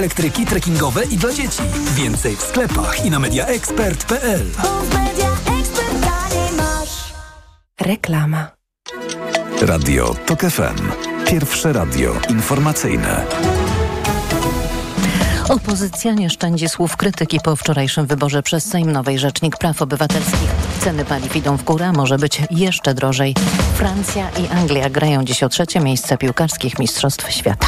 Elektryki trekkingowe i dla dzieci. Więcej w sklepach i na mediaexpert.pl. Reklama. Radio TOK FM. Pierwsze radio informacyjne. Opozycja nie szczędzi słów krytyki po wczorajszym wyborze przez Sejm nowej Rzecznik Praw Obywatelskich. Ceny paliw idą w górę, a może być jeszcze drożej. Francja i Anglia grają dziś o 3. miejsce piłkarskich Mistrzostw Świata.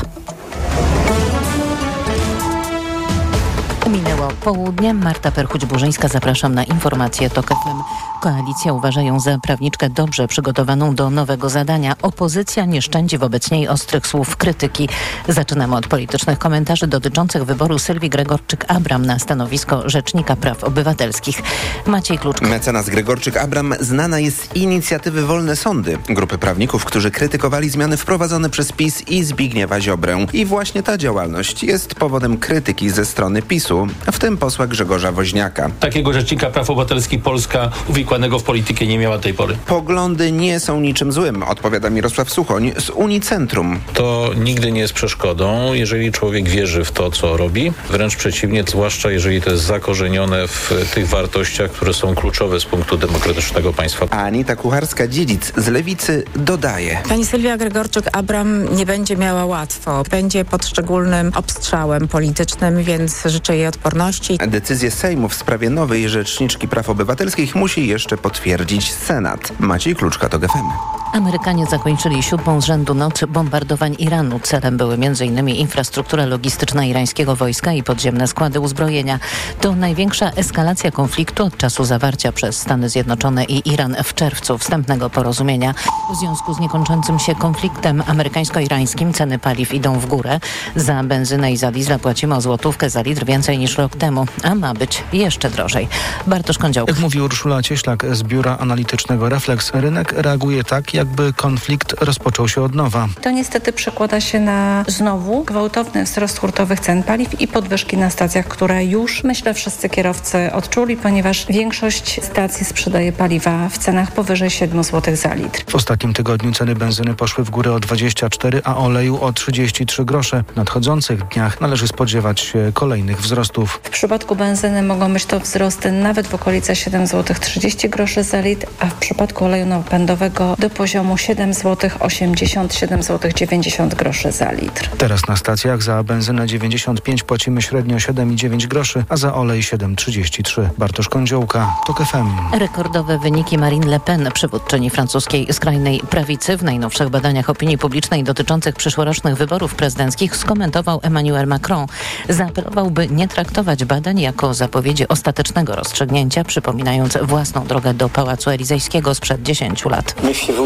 Minęło południe. Marta Perchuć-Burzyńska, zapraszam na informacje TOK FM. Koalicja uważa ją za prawniczkę dobrze przygotowaną do nowego zadania. Opozycja nie szczędzi wobec niej ostrych słów krytyki. Zaczynamy od politycznych komentarzy dotyczących wyboru Sylwii Gregorczyk-Abram na stanowisko Rzecznika Praw Obywatelskich. Maciej Kluczka. Mecenas Gregorczyk-Abram znana jest z inicjatywy Wolne Sądy, grupy prawników, którzy krytykowali zmiany wprowadzone przez PiS i Zbigniewa Ziobrę. I właśnie ta działalność jest powodem krytyki ze strony PiS-u, w tym posła Grzegorza Woźniaka. Takiego Rzecznika Praw Obywatelskich Polska uwikłanego w politykę nie miała tej pory. Poglądy nie są niczym złym, odpowiada Mirosław Suchoń z Unicentrum. To nigdy nie jest przeszkodą, jeżeli człowiek wierzy w to, co robi. Wręcz przeciwnie, zwłaszcza jeżeli to jest zakorzenione w tych wartościach, które są kluczowe z punktu demokratycznego państwa. A Anita Kucharska-Dziedzic z Lewicy dodaje. Pani Sylwia Gregorczyk-Abram nie będzie miała łatwo. Będzie pod szczególnym obstrzałem politycznym, więc życzę jej odporności. Decyzję Sejmu w sprawie nowej Rzeczniczki Praw Obywatelskich musi jeszcze potwierdzić Senat. Maciej Kluczka, TOK FM. Amerykanie zakończyli 7. z rzędu noc bombardowań Iranu. Celem były m.in. infrastruktura logistyczna irańskiego wojska i podziemne składy uzbrojenia. To największa eskalacja konfliktu od czasu zawarcia przez Stany Zjednoczone i Iran w czerwcu wstępnego porozumienia. W związku z niekończącym się konfliktem amerykańsko-irańskim ceny paliw idą w górę. Za benzynę i za diesla płacimy o złotówkę za litr więcej niż rok temu, a ma być jeszcze drożej. Bartosz Kądziołka. Jak mówi Urszula Cieślak z biura analitycznego Reflex, rynek reaguje tak, jakby konflikt rozpoczął się od nowa. To niestety przekłada się na znowu gwałtowny wzrost hurtowych cen paliw i podwyżki na stacjach, które już, myślę, wszyscy kierowcy odczuli, ponieważ większość stacji sprzedaje paliwa w cenach powyżej 7 zł za litr. W ostatnim tygodniu ceny benzyny poszły w górę o 24, a oleju o 33 grosze. W nadchodzących dniach należy spodziewać się kolejnych wzrostów. W przypadku benzyny mogą być to wzrosty nawet w okolice 7 zł 30 groszy za litr, a w przypadku oleju napędowego do poziomu 7 zł 80, 7 zł 90 groszy za litr. Teraz na stacjach za benzynę 95 płacimy średnio 7,9 groszy, a za olej 7,33. Bartosz Kądziołka, TOK FM. Rekordowe wyniki Marine Le Pen, przywódczyni francuskiej skrajnej prawicy, w najnowszych badaniach opinii publicznej dotyczących przyszłorocznych wyborów prezydenckich skomentował Emmanuel Macron. Zaapelował, by nie traktować badań jako zapowiedzi ostatecznego rozstrzygnięcia, przypominając własną drogę do Pałacu Elizejskiego sprzed 10 lat.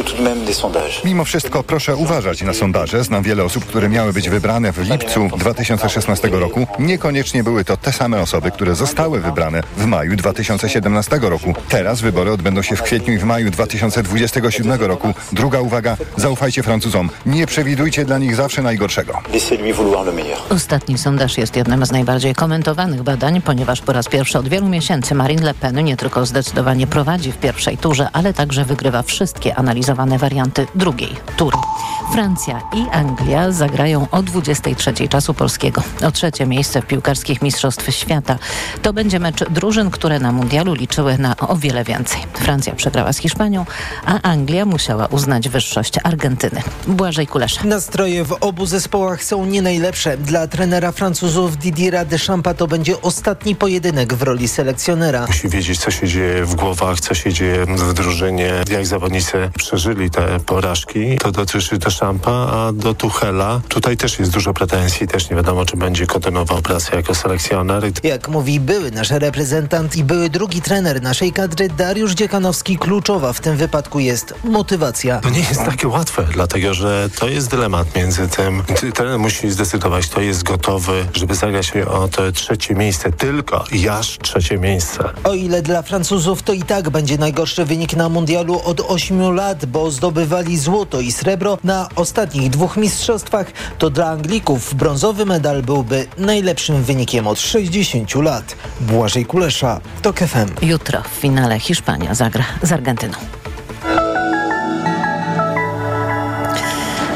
Mimo wszystko proszę uważać na sondaże. Znam wiele osób, które miały być wybrane w lipcu 2016 roku. Niekoniecznie były to te same osoby, które zostały wybrane w maju 2017 roku. Teraz wybory odbędą się w kwietniu i w maju 2027 roku. Druga uwaga, zaufajcie Francuzom. Nie przewidujcie dla nich zawsze najgorszego. Ostatni sondaż jest jednym z najbardziej komentowanych badań, ponieważ po raz pierwszy od wielu miesięcy Marine Le Pen nie tylko zdecydowanie prowadzi w pierwszej turze, ale także wygrywa wszystkie analizowane warianty drugiej tury. Francja i Anglia zagrają o 23:00 czasu polskiego. O 3. miejsce w piłkarskich Mistrzostw Świata. To będzie mecz drużyn, które na mundialu liczyły na o wiele więcej. Francja przegrała z Hiszpanią, a Anglia musiała uznać wyższość Argentyny. Błażej Kulesza. Nastroje w obu zespołach są nie najlepsze. Dla trenera Francuzów Didiera Deschampa to będzie ostatni pojedynek w roli selekcjonera. Musi wiedzieć, co się dzieje w głowach, co się dzieje w drużynie, jak zawodnicy przeżyli te porażki. To dotyczy Deschampa, a do Tuchela tutaj też jest dużo pretensji. Też nie wiadomo, czy będzie kontynuował pracę jako selekcjoner. Jak mówi były nasz reprezentant i były drugi trener naszej kadry Dariusz Dziekanowski, kluczowa w tym wypadku jest motywacja. To nie jest takie łatwe, dlatego że to jest dylemat między tym. Trener musi zdecydować, kto jest gotowy, żeby zagrać o to 3. miejsce. Tylko i aż 3. miejsce. O ile dla Francuzów to i tak będzie najgorszy wynik na mundialu od 8 lat, bo zdobywali złoto i srebro na ostatnich 2 mistrzostwach, to dla Anglików brązowy medal byłby najlepszym wynikiem od 60 lat. Błażej Kulesza, TOK FM. Jutro w finale Hiszpania zagra z Argentyną.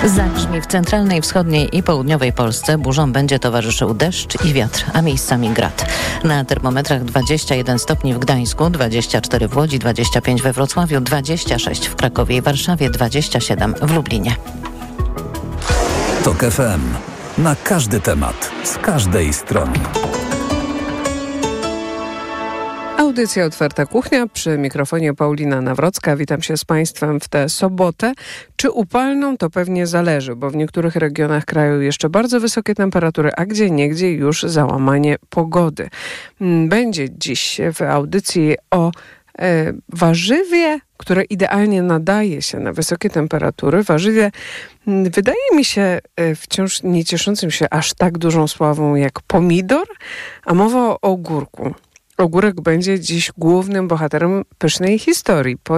Zagrzmi w centralnej, wschodniej i południowej Polsce. Burzom będzie towarzyszył deszcz i wiatr, a miejscami grad. Na termometrach 21 stopni w Gdańsku, 24 w Łodzi, 25 we Wrocławiu, 26 w Krakowie i Warszawie, 27 w Lublinie. TOK FM. Na każdy temat, z każdej strony. Audycja Otwarta Kuchnia, przy mikrofonie Paulina Nawrocka. Witam się z Państwem w tę sobotę. Czy upalną, to pewnie zależy, bo w niektórych regionach kraju jeszcze bardzo wysokie temperatury, a gdzieniegdzie już załamanie pogody. Będzie dziś w audycji o warzywie, które idealnie nadaje się na wysokie temperatury. Warzywie, wydaje mi się, wciąż nie cieszącym się aż tak dużą sławą jak pomidor, a mowa o ogórku. Ogórek będzie dziś głównym bohaterem pysznej historii po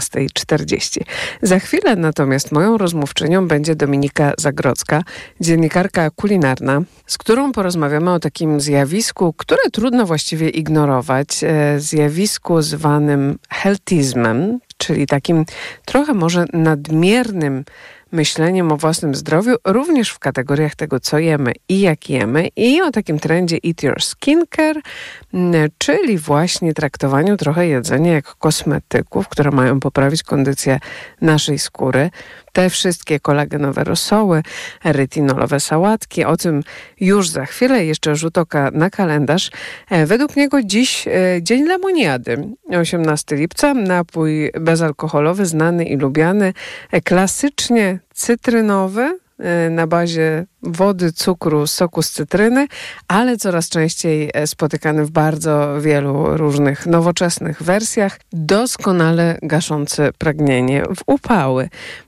12:40. Za chwilę natomiast moją rozmówczynią będzie Dominika Zagrodzka, dziennikarka kulinarna, z którą porozmawiamy o takim zjawisku, które trudno właściwie ignorować. Zjawisku zwanym healthizmem, czyli takim trochę może nadmiernym myśleniem o własnym zdrowiu, również w kategoriach tego, co jemy i jak jemy, i o takim trendzie Eat Your Skincare, czyli właśnie traktowaniu trochę jedzenia jak kosmetyków, które mają poprawić kondycję naszej skóry. Te wszystkie kolagenowe rosoły, retinolowe sałatki, o tym już za chwilę. Jeszcze rzut oka na kalendarz. Według niego dziś dzień lemoniady, 18 lipca, napój bezalkoholowy, znany i lubiany, klasycznie cytrynowy, na bazie wody, cukru, soku z cytryny, ale coraz częściej spotykany w bardzo wielu różnych nowoczesnych wersjach, doskonale gaszący pragnienie w upały.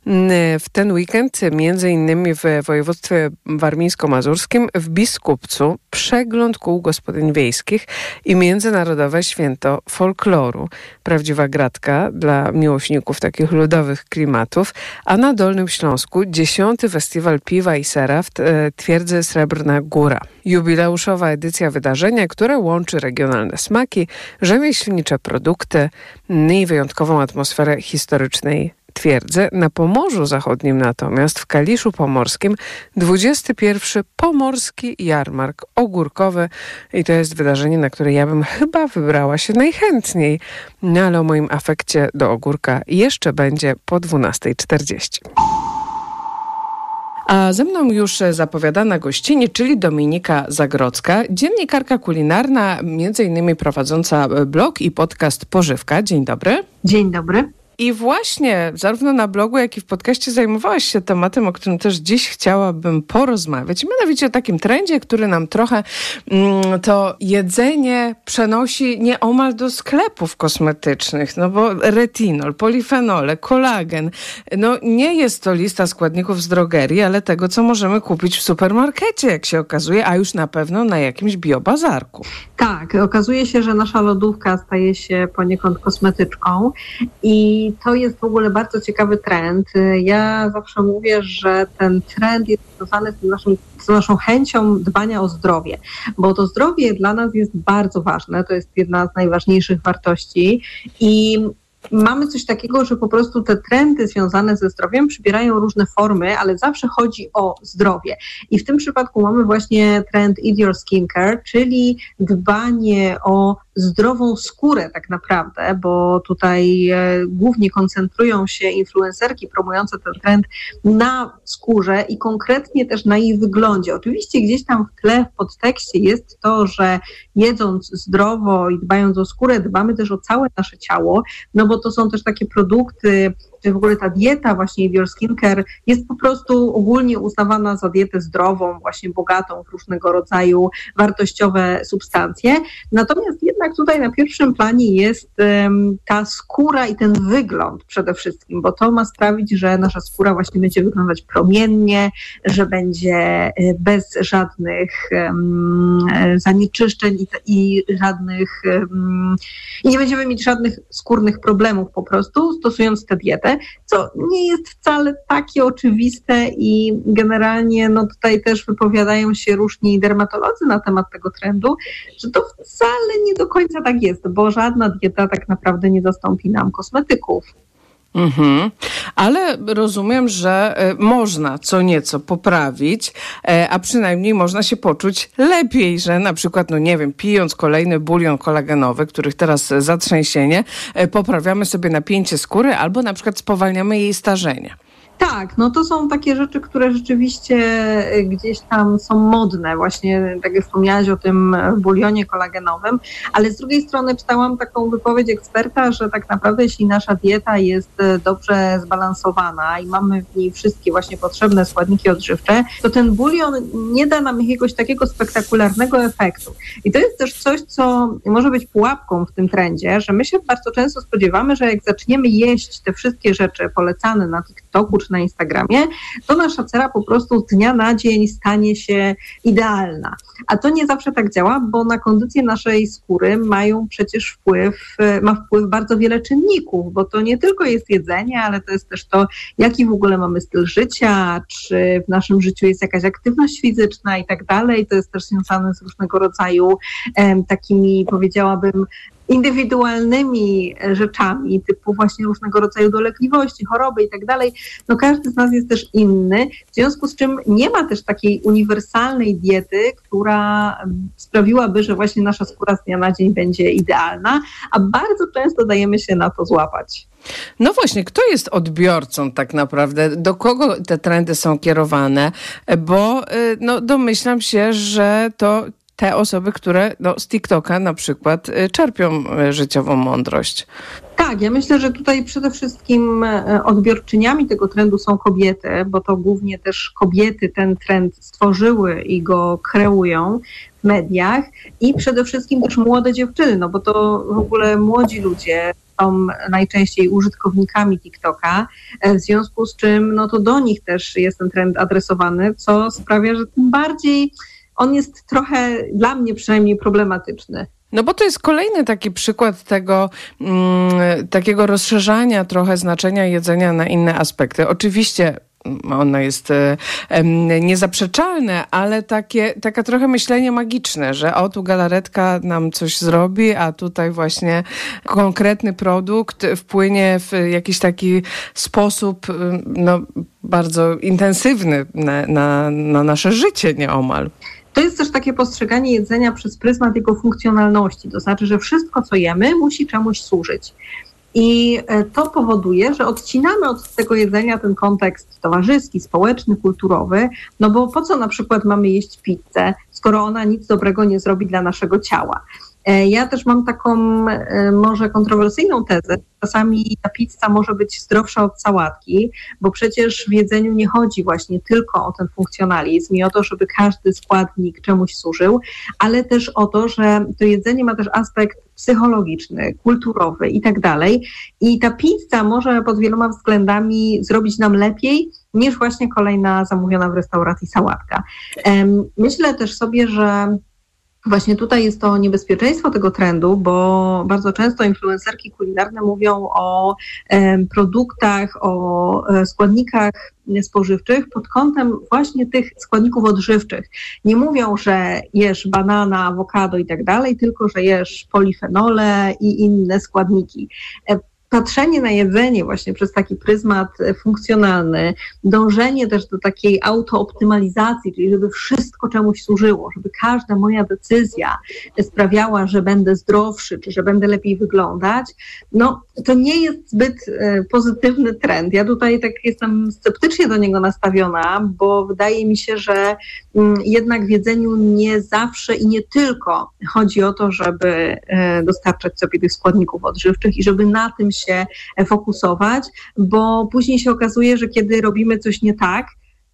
W ten weekend, między innymi w województwie warmińsko-mazurskim, w Biskupcu, przegląd kół gospodyń wiejskich i Międzynarodowe Święto Folkloru. Prawdziwa gratka dla miłośników takich ludowych klimatów, a na Dolnym Śląsku 10. Festiwal Piwa i Sera w twierdzy Srebrna Góra. Jubileuszowa edycja wydarzenia, które łączy regionalne smaki, rzemieślnicze produkty i wyjątkową atmosferę historycznej twierdzy. Na Pomorzu Zachodnim natomiast, w Kaliszu Pomorskim, 21. Pomorski Jarmark Ogórkowy i to jest wydarzenie, na które ja bym chyba wybrała się najchętniej. No ale o moim afekcie do ogórka jeszcze będzie po 12:40. A ze mną już zapowiadana gościni, czyli Dominika Zagrodzka, dziennikarka kulinarna, między innymi prowadząca blog i podcast Pożywka. Dzień dobry. Dzień dobry. I właśnie zarówno na blogu, jak i w podcaście zajmowałaś się tematem, o którym też dziś chciałabym porozmawiać. Mianowicie o takim trendzie, który nam trochę to jedzenie przenosi nieomal do sklepów kosmetycznych. No bo retinol, polifenole, kolagen. No nie jest to lista składników z drogerii, ale tego, co możemy kupić w supermarkecie, jak się okazuje, a już na pewno na jakimś biobazarku. Tak, okazuje się, że nasza lodówka staje się poniekąd kosmetyczką i to jest w ogóle bardzo ciekawy trend. Ja zawsze mówię, że ten trend jest związany z naszą chęcią dbania o zdrowie, bo to zdrowie dla nas jest bardzo ważne, to jest jedna z najważniejszych wartości i mamy coś takiego, że po prostu te trendy związane ze zdrowiem przybierają różne formy, ale zawsze chodzi o zdrowie. I w tym przypadku mamy właśnie trend Eat Your Skincare, czyli dbanie o zdrową skórę tak naprawdę, bo tutaj głównie koncentrują się influencerki promujące ten trend na skórze i konkretnie też na jej wyglądzie. Oczywiście gdzieś tam w tle, w podtekście jest to, że jedząc zdrowo i dbając o skórę, dbamy też o całe nasze ciało, no bo to są też takie produkty, czy w ogóle ta dieta właśnie Eat Your Skincare jest po prostu ogólnie uznawana za dietę zdrową, właśnie bogatą w różnego rodzaju wartościowe substancje. Natomiast jednak tutaj na pierwszym planie jest ta skóra i ten wygląd przede wszystkim, bo to ma sprawić, że nasza skóra właśnie będzie wyglądać promiennie, że będzie bez żadnych zanieczyszczeń i żadnych i nie będziemy mieć żadnych skórnych problemów po prostu stosując tę dietę, co nie jest wcale takie oczywiste i generalnie no tutaj też wypowiadają się różni dermatolodzy na temat tego trendu, że to wcale nie do końca tak jest, bo żadna dieta tak naprawdę nie zastąpi nam kosmetyków. Ale rozumiem, że można co nieco poprawić, a przynajmniej można się poczuć lepiej, że na przykład, pijąc kolejny bulion kolagenowy, których teraz zatrzęsienie, poprawiamy sobie napięcie skóry albo na przykład spowalniamy jej starzenie. Tak, to są takie rzeczy, które rzeczywiście gdzieś tam są modne, właśnie tak jak wspomniałaś o tym bulionie kolagenowym, ale z drugiej strony czytałam taką wypowiedź eksperta, że tak naprawdę jeśli nasza dieta jest dobrze zbalansowana i mamy w niej wszystkie właśnie potrzebne składniki odżywcze, to ten bulion nie da nam jakiegoś takiego spektakularnego efektu. I to jest też coś, co może być pułapką w tym trendzie, że my się bardzo często spodziewamy, że jak zaczniemy jeść te wszystkie rzeczy polecane na TikToku czy na Instagramie, to nasza cera po prostu z dnia na dzień stanie się idealna. A to nie zawsze tak działa, bo na kondycję naszej skóry ma wpływ bardzo wiele czynników, bo to nie tylko jest jedzenie, ale to jest też to, jaki w ogóle mamy styl życia, czy w naszym życiu jest jakaś aktywność fizyczna i tak dalej. To jest też związane z różnego rodzaju takimi, powiedziałabym, indywidualnymi rzeczami, typu właśnie różnego rodzaju dolegliwości, choroby i tak dalej. Każdy z nas jest też inny, w związku z czym nie ma też takiej uniwersalnej diety, która sprawiłaby, że właśnie nasza skóra z dnia na dzień będzie idealna, a bardzo często dajemy się na to złapać. No właśnie, kto jest odbiorcą tak naprawdę? Do kogo te trendy są kierowane? Bo domyślam się, że to te osoby, które z TikToka na przykład czerpią życiową mądrość. Tak, ja myślę, że tutaj przede wszystkim odbiorczyniami tego trendu są kobiety, bo to głównie też kobiety ten trend stworzyły i go kreują w mediach i przede wszystkim też młode dziewczyny, bo to w ogóle młodzi ludzie są najczęściej użytkownikami TikToka, w związku z czym to do nich też jest ten trend adresowany, co sprawia, że tym bardziej on jest trochę, dla mnie przynajmniej, problematyczny. Bo to jest kolejny taki przykład tego takiego rozszerzania trochę znaczenia jedzenia na inne aspekty. Oczywiście ono jest niezaprzeczalne, ale taka trochę myślenie magiczne, że tu galaretka nam coś zrobi, a tutaj właśnie konkretny produkt wpłynie w jakiś taki sposób bardzo intensywny na nasze życie nieomal. To jest też takie postrzeganie jedzenia przez pryzmat jego funkcjonalności, to znaczy, że wszystko, co jemy, musi czemuś służyć. I to powoduje, że odcinamy od tego jedzenia ten kontekst towarzyski, społeczny, kulturowy, bo po co na przykład mamy jeść pizzę, skoro ona nic dobrego nie zrobi dla naszego ciała. Ja też mam taką może kontrowersyjną tezę. Czasami ta pizza może być zdrowsza od sałatki, bo przecież w jedzeniu nie chodzi właśnie tylko o ten funkcjonalizm i o to, żeby każdy składnik czemuś służył, ale też o to, że to jedzenie ma też aspekt psychologiczny, kulturowy i tak dalej. I ta pizza może pod wieloma względami zrobić nam lepiej niż właśnie kolejna zamówiona w restauracji sałatka. Myślę też sobie, że właśnie tutaj jest to niebezpieczeństwo tego trendu, bo bardzo często influencerki kulinarne mówią o produktach, o składnikach spożywczych pod kątem właśnie tych składników odżywczych. Nie mówią, że jesz banana, awokado i tak dalej, tylko że jesz polifenole i inne składniki. Patrzenie na jedzenie właśnie przez taki pryzmat funkcjonalny, dążenie też do takiej autooptymalizacji, czyli żeby wszystko czemuś służyło, żeby każda moja decyzja sprawiała, że będę zdrowszy, czy że będę lepiej wyglądać, to nie jest zbyt pozytywny trend. Ja tutaj tak jestem sceptycznie do niego nastawiona, bo wydaje mi się, że jednak w jedzeniu nie zawsze i nie tylko chodzi o to, żeby dostarczać sobie tych składników odżywczych i żeby na tym się fokusować, bo później się okazuje, że kiedy robimy coś nie tak,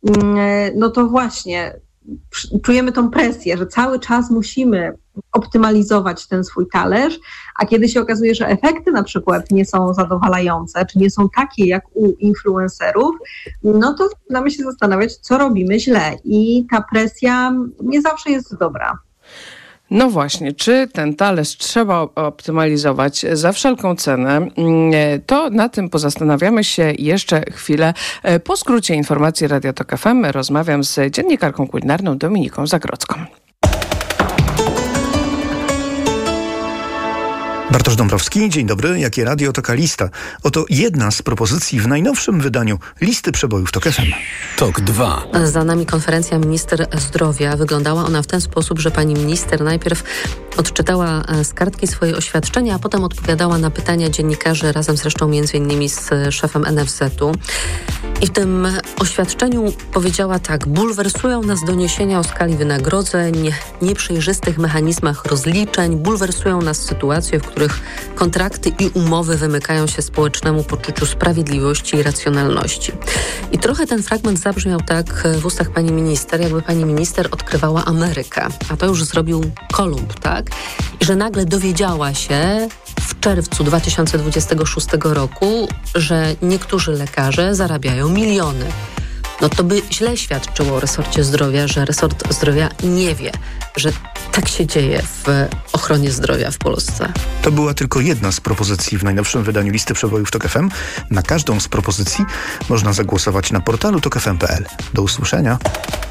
to właśnie czujemy tą presję, że cały czas musimy optymalizować ten swój talerz, a kiedy się okazuje, że efekty na przykład nie są zadowalające, czy nie są takie jak u influencerów, to zaczynamy się zastanawiać, co robimy źle i ta presja nie zawsze jest dobra. No właśnie, czy ten talerz trzeba optymalizować za wszelką cenę? To na tym pozastanawiamy się jeszcze chwilę. Po skrócie informacji Radia Tok FM rozmawiam z dziennikarką kulinarną Dominiką Zagrodzką. Bartosz Dąbrowski, dzień dobry. Jakie radio, taka lista. Oto jedna z propozycji w najnowszym wydaniu listy przebojów TOK FM. TOK 2. Za nami konferencja minister zdrowia. Wyglądała ona w ten sposób, że pani minister najpierw odczytała z kartki swoje oświadczenia, a potem odpowiadała na pytania dziennikarzy, razem zresztą między innymi z szefem NFZ-u. I w tym oświadczeniu powiedziała tak: bulwersują nas doniesienia o skali wynagrodzeń, nieprzejrzystych mechanizmach rozliczeń, bulwersują nas sytuacje, w których kontrakty i umowy wymykają się społecznemu poczuciu sprawiedliwości i racjonalności. I trochę ten fragment zabrzmiał tak w ustach pani minister, jakby pani minister odkrywała Amerykę, a to już zrobił Kolumb, tak? I że nagle dowiedziała się w czerwcu 2026 roku, że niektórzy lekarze zarabiają miliony. No to by źle świadczyło o resorcie zdrowia, że resort zdrowia nie wie, że tak się dzieje w ochronie zdrowia w Polsce. To była tylko jedna z propozycji w najnowszym wydaniu listy przebojów TOK FM. Na każdą z propozycji można zagłosować na portalu tokfm.pl. Do usłyszenia.